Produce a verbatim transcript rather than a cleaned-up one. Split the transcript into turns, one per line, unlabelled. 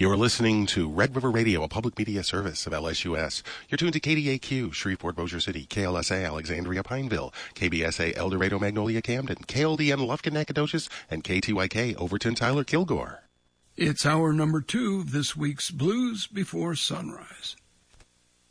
You're listening to Red River Radio, a public media service of L S U S. You're tuned to K D A Q, Shreveport, Bossier City, K L S A, Alexandria, Pineville, K B S A, El Dorado, Magnolia, Camden, K L D N, Lufkin, Nacogdoches, and K T Y K, Overton, Tyler, Kilgore.
It's hour number two of this week's Blues Before Sunrise.